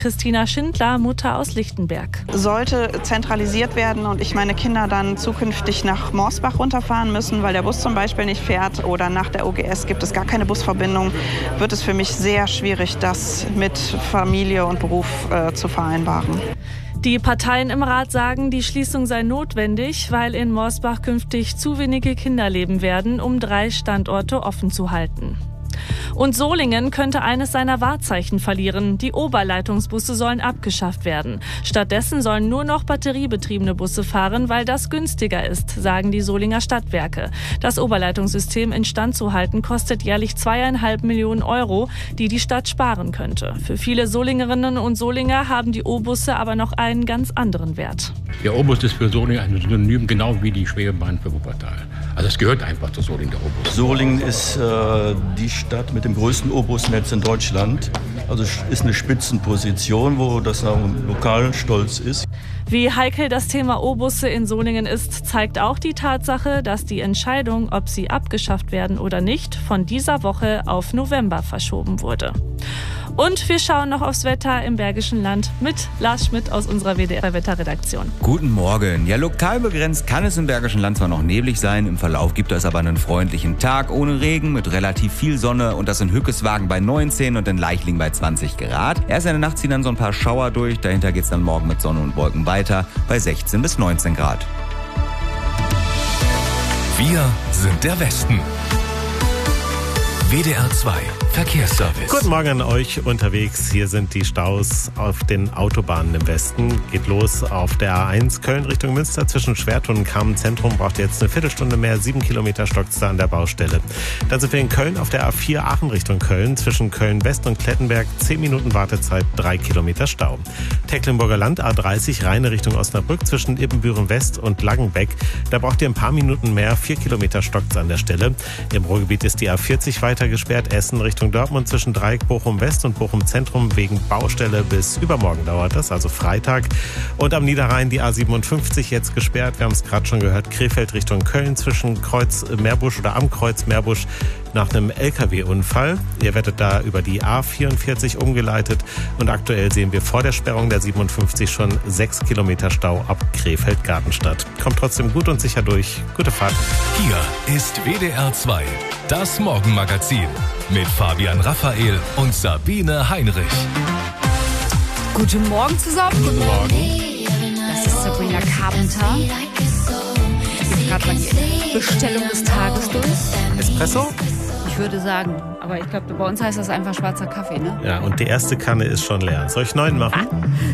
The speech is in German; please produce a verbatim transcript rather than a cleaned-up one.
Christina Schindler, Mutter aus Lichtenberg. Sollte zentralisiert werden und ich meine Kinder dann zukünftig nach Morsbach runterfahren müssen, weil der Bus zum Beispiel nicht fährt, oder nach der O G S gibt es gar keine Busverbindung, wird es für mich sehr schwierig, das mit Familie und Beruf äh, zu vereinbaren. Die Parteien im Rat sagen, die Schließung sei notwendig, weil in Morsbach künftig zu wenige Kinder leben werden, um drei Standorte offen zu halten. Und Solingen könnte eines seiner Wahrzeichen verlieren. Die Oberleitungsbusse sollen abgeschafft werden. Stattdessen sollen nur noch batteriebetriebene Busse fahren, weil das günstiger ist, sagen die Solinger Stadtwerke. Das Oberleitungssystem instand zu halten kostet jährlich zweieinhalb Millionen Euro, die die Stadt sparen könnte. Für viele Solingerinnen und Solinger haben die O-Busse aber noch einen ganz anderen Wert. Der O-Bus ist für Solingen ein Synonym, genau wie die Schwebebahn für Wuppertal. Also es gehört einfach zu Solingen, der O-Bus. Solingen ist äh, die Stadt mit dem größten O-Bus-Netz in Deutschland. Also ist eine Spitzenposition, wo das auch lokal stolz ist. Wie heikel das Thema O-Busse in Solingen ist, zeigt auch die Tatsache, dass die Entscheidung, ob sie abgeschafft werden oder nicht, von dieser Woche auf November verschoben wurde. Und wir schauen noch aufs Wetter im Bergischen Land mit Lars Schmidt aus unserer W D R-Wetterredaktion. Guten Morgen. Ja, lokal begrenzt kann es im Bergischen Land zwar noch neblig sein, im Verlauf gibt es aber einen freundlichen Tag ohne Regen mit relativ viel Sonne, und das in Hückeswagen bei neunzehn und in Leichling bei zwanzig Grad. Erst in der Nacht ziehen dann so ein paar Schauer durch, dahinter geht es dann morgen mit Sonne und Wolken weiter bei sechzehn bis neunzehn Grad. Wir sind der Westen. W D R zwei Verkehrsservice. Guten Morgen an euch unterwegs. Hier sind die Staus auf den Autobahnen im Westen. Geht los auf der A eins Köln Richtung Münster zwischen Schwertun und Kamen-Zentrum. Braucht ihr jetzt eine Viertelstunde mehr. Sieben Kilometer stockt's da an der Baustelle. Dann sind wir in Köln auf der A vier Aachen Richtung Köln. Zwischen Köln-West und Klettenberg zehn Minuten Wartezeit, drei Kilometer Stau. Tecklenburger Land A dreißig Rheine Richtung Osnabrück zwischen Ibbenbüren-West und Langenbeck. Da braucht ihr ein paar Minuten mehr. Vier Kilometer stockt's an der Stelle. Im Ruhrgebiet ist die A vierzig weiter gesperrt. Essen Richtung Dortmund zwischen Dreieck Bochum-West und Bochum-Zentrum wegen Baustelle. Bis übermorgen dauert das, also Freitag. Und am Niederrhein die A siebenundfünfzig jetzt gesperrt. Wir haben es gerade schon gehört. Krefeld Richtung Köln zwischen Kreuz Meerbusch oder am Kreuz Meerbusch nach einem L K W-Unfall. Ihr werdet da über die A vierundvierzig umgeleitet. Und aktuell sehen wir vor der Sperrung der siebenundfünfzig schon sechs Kilometer Stau ab Krefeld-Gartenstadt. Kommt trotzdem gut und sicher durch. Gute Fahrt. Hier ist W D R zwei, das Morgenmagazin mit Fabian Raphael und Sabine Heinrich. Guten Morgen zusammen. Guten Morgen. Das ist Sabrina Carpenter. Ich gebe gerade mal die Bestellung des Tages durch. Espresso? Ich würde sagen, aber ich glaube, bei uns heißt das einfach schwarzer Kaffee, ne? Ja, und die erste Kanne ist schon leer. Soll ich neun machen?